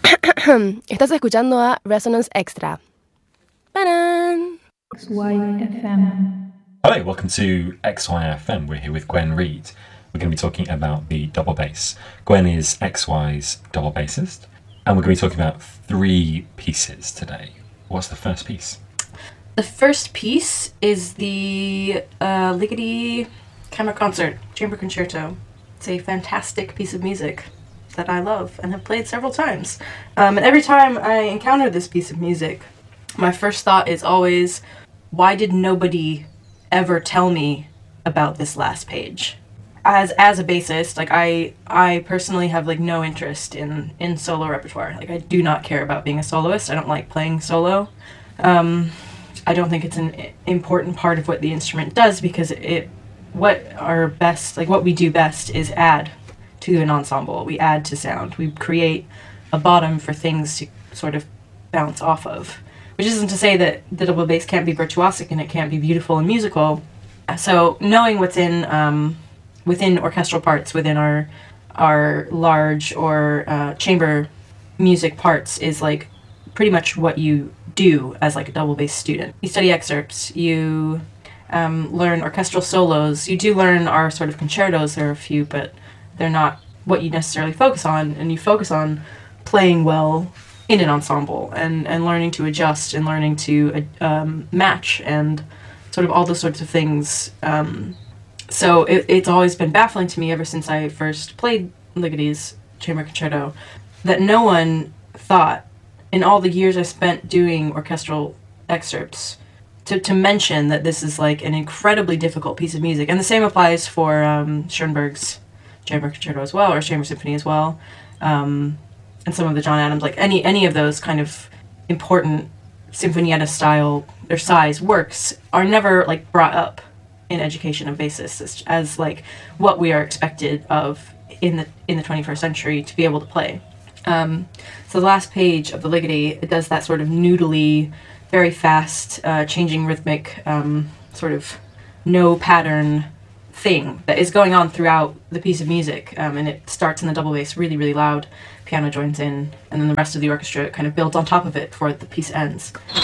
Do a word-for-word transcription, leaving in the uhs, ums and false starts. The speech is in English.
Estás escuchando a Resonance Extra. ¡Paran! X Y F M. Hello, welcome to X Y F M. We're here with Gwen Reed. We're going to be talking about the double bass. Gwen is X Y's double bassist, and we're going to be talking about three pieces today. What's the first piece? The first piece is the uh, Ligeti Camera Concert Chamber Concerto. It's a fantastic piece of music that I love and have played several times. Um, and every time I encounter this piece of music, my first thought is always, why did nobody ever tell me about this last page? As as a bassist, like I I personally have like no interest in, in solo repertoire. Like I do not care about being a soloist. I don't like playing solo. Um, I don't think it's an important part of what the instrument does, because it what our best like what we do best is add to an ensemble. We add to sound. We create a bottom for things to sort of bounce off of. Which isn't to say that the double bass can't be virtuosic and it can't be beautiful and musical. So knowing what's in um, within orchestral parts, within our our large or uh, chamber music parts is like pretty much what you do as like a double bass student. You study excerpts, you um, learn orchestral solos, you do learn our sort of concertos, there are a few, but they're not what you necessarily focus on, and you focus on playing well in an ensemble and, and learning to adjust and learning to um, match and sort of all those sorts of things. Um, so it, it's always been baffling to me ever since I first played Ligeti's Chamber Concerto that no one thought, in all the years I spent doing orchestral excerpts, to, to mention that this is like an incredibly difficult piece of music. And the same applies for um, Schoenberg's Chamber Concerto as well, or Chamber Symphony as well. Um, and some of the John Adams, like any any of those kind of important sinfonietta style or size works are never like brought up in education of bassists as, as like what we are expected of in the in the twenty-first century to be able to play. Um, so the last page of the Ligeti, it does that sort of noodly, very fast, uh, changing rhythmic, um, sort of no pattern thing that is going on throughout the piece of music, um, and it starts in the double bass really, really loud, piano joins in, and then the rest of the orchestra kind of builds on top of it before the piece ends.